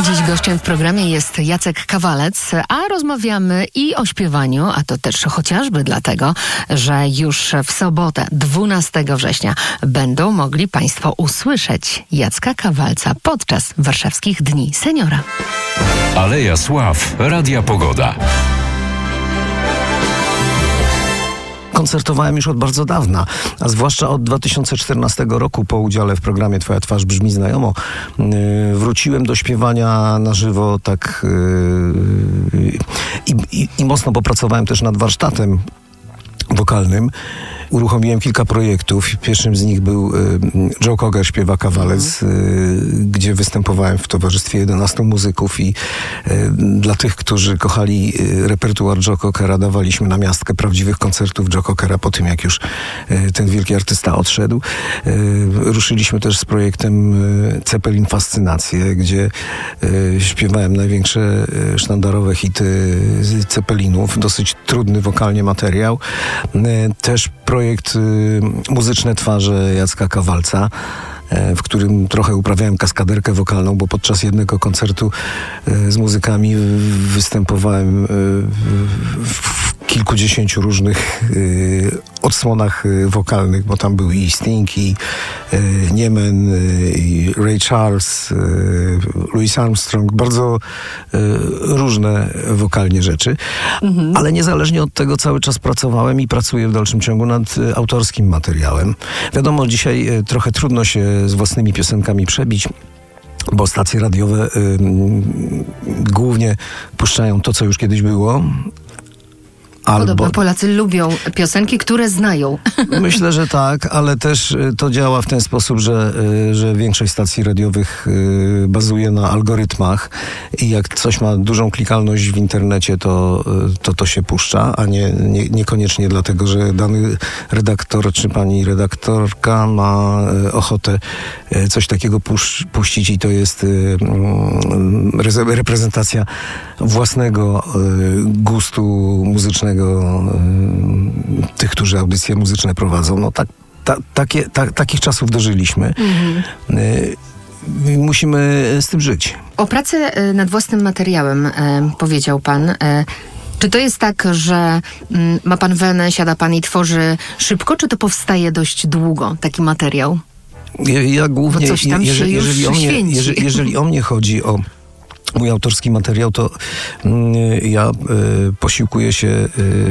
Dziś gościem w programie jest Jacek Kawalec, a rozmawiamy i o śpiewaniu, a to też chociażby dlatego, że już w sobotę, 12 września, będą mogli Państwo usłyszeć Jacka Kawalca podczas Warszawskich Dni Seniora. Aleja Sław, Radia Pogoda. Koncertowałem już od bardzo dawna, a zwłaszcza od 2014 roku po udziale w programie Twoja twarz brzmi znajomo. Wróciłem do śpiewania na żywo tak i mocno popracowałem też nad warsztatem wokalnym. Uruchomiłem kilka projektów. Pierwszym z nich był Joe Cocker śpiewa Kawalec, gdzie występowałem w towarzystwie 11 muzyków i dla tych, którzy kochali repertuar Joe Cockera, dawaliśmy namiastkę prawdziwych koncertów Joe Cockera po tym, jak już ten wielki artysta odszedł. Ruszyliśmy też z projektem Zeppelin Fascynacje, gdzie śpiewałem największe sztandarowe hity Zeppelinów. Dosyć trudny wokalnie materiał. Też projekt Muzyczne twarze Jacka Kawalca, w którym trochę uprawiałem kaskaderkę wokalną, bo podczas jednego koncertu z muzykami występowałem w kilkudziesięciu różnych odsłonach wokalnych, bo tam był i Sting, i Niemen, i Ray Charles, Louis Armstrong, bardzo różne wokalnie rzeczy. Ale niezależnie od tego cały czas pracowałem i pracuję w dalszym ciągu nad autorskim materiałem. Wiadomo, dzisiaj trochę trudno się z własnymi piosenkami przebić, bo stacje radiowe głównie puszczają to, co już kiedyś było. Podobno Polacy lubią piosenki, które znają. Myślę, że tak, ale też to działa w ten sposób, że większość stacji radiowych bazuje na algorytmach i jak coś ma dużą klikalność w internecie, to się puszcza, a niekoniecznie dlatego, że dany redaktor czy pani redaktorka ma ochotę coś takiego puścić i to jest reprezentacja własnego gustu muzycznego tych, którzy audycje muzyczne prowadzą. No takich czasów dożyliśmy. Musimy z tym żyć. O pracy nad własnym materiałem powiedział pan. Czy to jest tak, że ma pan wenę, siada pan i tworzy szybko, czy to powstaje dość długo, taki materiał? Ja głównie, coś tam jeżeli o mnie chodzi, o mój autorski materiał, to ja posiłkuję się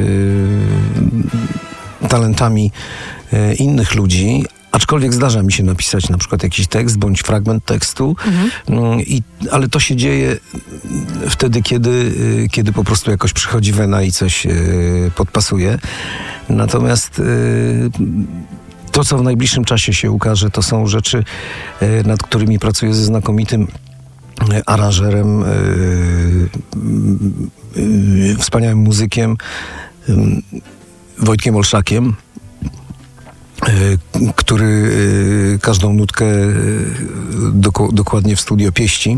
talentami innych ludzi, aczkolwiek zdarza mi się napisać na przykład jakiś tekst bądź fragment tekstu, ale to się dzieje wtedy, kiedy po prostu jakoś przychodzi wena i coś podpasuje. Natomiast to, co w najbliższym czasie się ukaże, to są rzeczy, nad którymi pracuję ze znakomitym aranżerem, wspaniałym muzykiem, Wojtkiem Olszakiem, który każdą nutkę dokładnie w studio pieści.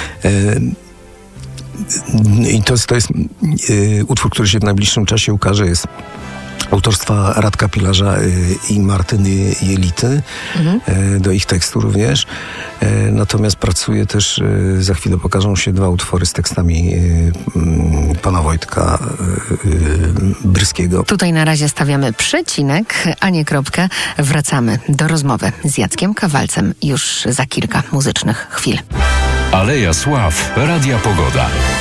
I to jest utwór, który się w najbliższym czasie ukaże, jest autorstwa Radka Pilarza i Martyny Jelity, do ich tekstu również. Natomiast pracuję też, za chwilę pokażą się 2 utwory z tekstami pana Wojtka Bryskiego. Tutaj na razie stawiamy przecinek, a nie kropkę. Wracamy do rozmowy z Jackiem Kawalcem już za kilka muzycznych chwil. Aleja Sław, Radia Pogoda.